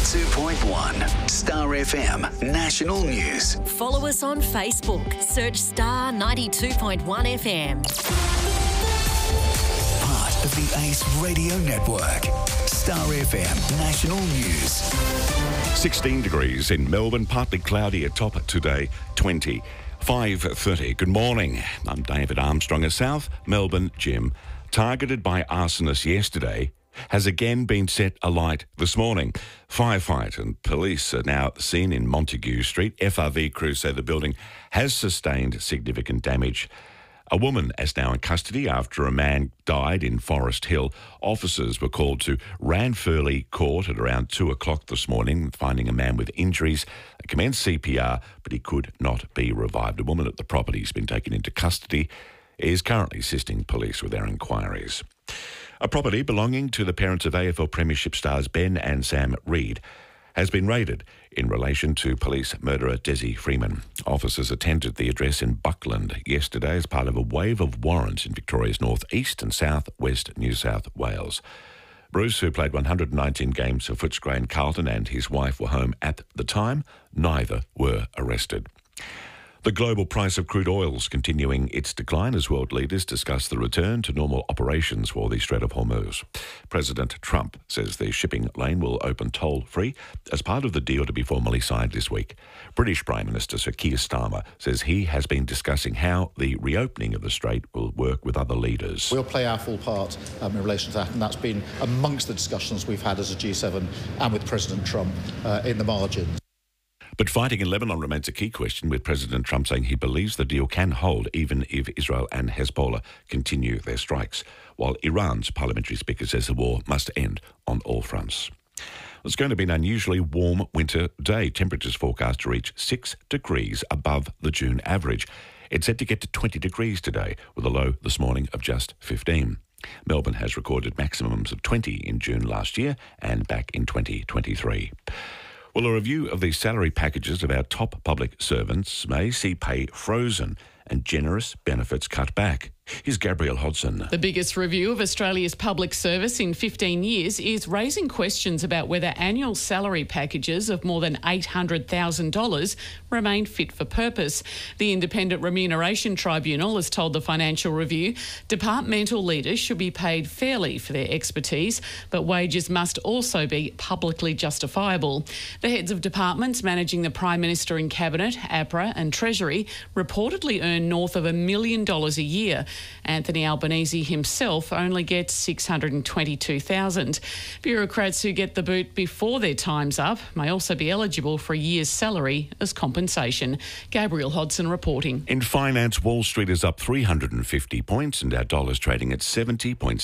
92.1 Star FM National News. Follow us on Facebook. Search Star 92.1 FM. Part of the Ace Radio Network. Star FM National News. 16 degrees in Melbourne, partly cloudy atop today, 20. 5:30. Good morning. I'm David Armstrong. A South Melbourne gym targeted by arsonists yesterday has again been set alight this morning. Firefight and police are now seen in Montague Street. FRV crews say the building has sustained significant damage. A woman is now in custody after a man died in Forest Hill. Officers were called to Ranfurly Court at around 2 o'clock this morning, finding a man with injuries. They commenced CPR, but he could not be revived. A woman at the property has been taken into custody, is currently assisting police with their inquiries. A property belonging to the parents of AFL Premiership stars Ben and Sam Reid has been raided in relation to police murderer Desi Freeman. Officers attended the address in Buckland yesterday as part of a wave of warrants in Victoria's north east and south west New South Wales. Bruce, who played 119 games for Footscray and Carlton, and his wife were home at the time. Neither were arrested. The global price of crude oil is continuing its decline as world leaders discuss the return to normal operations for the Strait of Hormuz. President Trump says the shipping lane will open toll-free as part of the deal to be formally signed this week. British Prime Minister Sir Keir Starmer says he has been discussing how the reopening of the strait will work with other leaders. We'll play our full part in relation to that, and that's been amongst the discussions we've had as a G7 and with President Trump in the margins. But fighting in Lebanon remains a key question, with President Trump saying he believes the deal can hold even if Israel and Hezbollah continue their strikes, while Iran's parliamentary speaker says the war must end on all fronts. It's going to be an unusually warm winter day. Temperatures forecast to reach 6 degrees above the June average. It's set to get to 20 degrees today, with a low this morning of just 15. Melbourne has recorded maximums of 20 in June last year and back in 2023. Well, a review of the salary packages of our top public servants may see pay frozen and generous benefits cut back. Here's Gabrielle Hodson. The biggest review of Australia's public service in 15 years is raising questions about whether annual salary packages of more than $800,000 remain fit for purpose. The Independent Remuneration Tribunal has told the Financial Review departmental leaders should be paid fairly for their expertise, but wages must also be publicly justifiable. The heads of departments managing the Prime Minister and Cabinet, APRA and Treasury reportedly earn north of $1 million a year. Anthony Albanese himself only gets $622,000. Bureaucrats who get the boot before their time's up may also be eligible for a year's salary as compensation. Gabrielle Hodson reporting. In finance, Wall Street is up 350 points and our dollar's trading at 70.6.